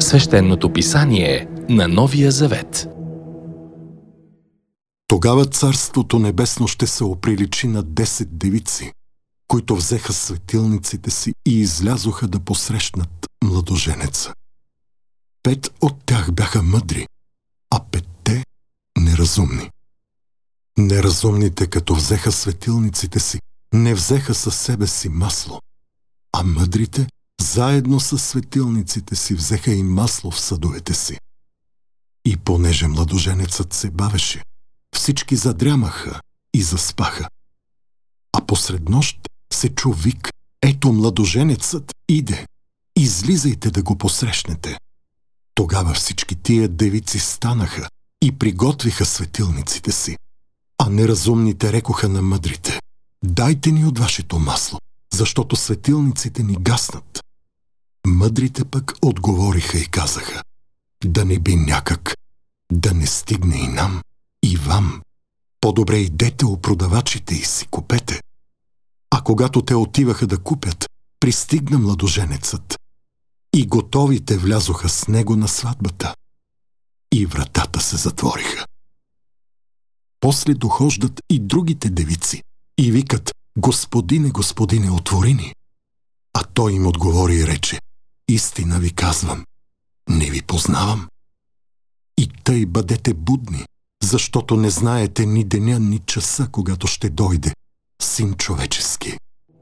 Свещеното писание на Новия Завет. Тогава Царството небесно ще се оприличи на 10 девици, които взеха светилниците си и излязоха да посрещнат младоженеца. 5 от тях бяха мъдри, а 5-те неразумни. Неразумните, като взеха светилниците си, не взеха със себе си масло, а мъдрите заедно с светилниците си взеха и масло в съдовете си. И понеже младоженецът се бавеше, всички задрямаха и заспаха. А посред нощ се чу вик: ето младоженецът иде, излизайте да го посрещнете. Тогава всички тия девици станаха и приготвиха светилниците си. А неразумните рекоха на мъдрите: дайте ни от вашето масло, защото светилниците ни гаснат. Мъдрите пък отговориха и казаха: да не би някак да не стигне и нам, и вам. По-добре идете у продавачите и си купете. А когато те отиваха да купят, пристигна младоженецът. И готовите влязоха с него на сватбата. И вратата се затвориха. После дохождат и другите девици и викат: Господине, Господине, отвори ни. А той им отговори и рече: истина ви казвам, не ви познавам. И тъй бъдете будни, защото не знаете ни деня, ни часа, когато ще дойде Син човечески.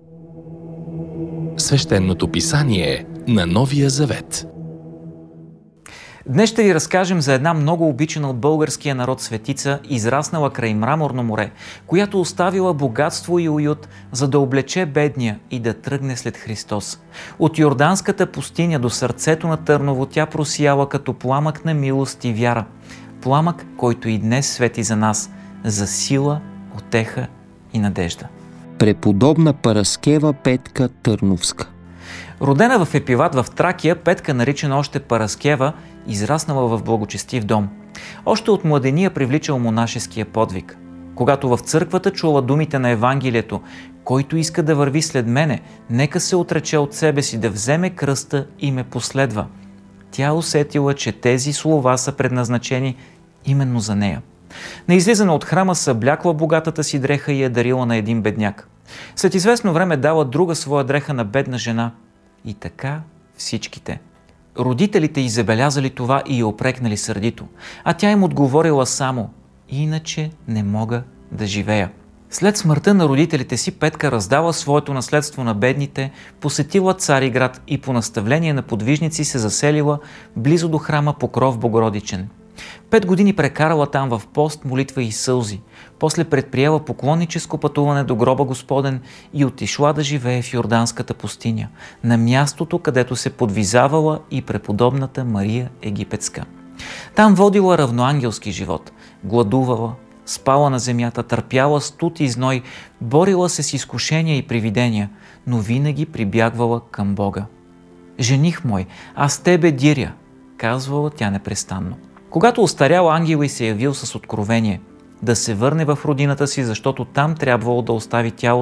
Свещеното писание на Новия Завет. Днес ще ви разкажем за една много обичана от българския народ светица, израснала край Мраморно море, която оставила богатство и уют, за да облече бедния и да тръгне след Христос. От Йорданската пустиня до сърцето на Търново тя просияла като пламък на милост и вяра. Пламък, който и днес свети за нас, за сила, утеха и надежда. Преподобна Параскева Петка Търновска. Родена в Епиват в Тракия, Петка, наричана още Параскева, израснала в благочестив дом. Още от младения привличал монашеския подвиг. Когато в църквата чула думите на Евангелието: който иска да върви след мене, нека се отрече от себе си, да вземе кръста и ме последва. Тя усетила, че тези слова са предназначени именно за нея. На излизане от храма съблякла богатата си дреха и я дарила на един бедняк. След известно време дала друга своя дреха на бедна жена. И така всичките. Родителите й забелязали това и я упрекнали сърдито, а тя им отговорила само: иначе не мога да живея. След смъртта на родителите си Петка раздала своето наследство на бедните, посетила Цариград и по наставление на подвижници се заселила близо до храма Покров Богородичен. 5 години прекарала там в пост, молитва и сълзи. После предприела поклонническо пътуване до гроба Господен и отишла да живее в Йорданската пустиня, на мястото, където се подвизавала и преподобната Мария Египетска. Там водила равноангелски живот, гладувала, спала на земята, търпяла студ и зной, борила се с изкушения и привидения, но винаги прибягвала към Бога. Жених мой, аз тебе диря, казвала тя непрестанно. Когато остарял, ангел й се явил с откровение да се върне в родината си, защото там трябвало да остави тялото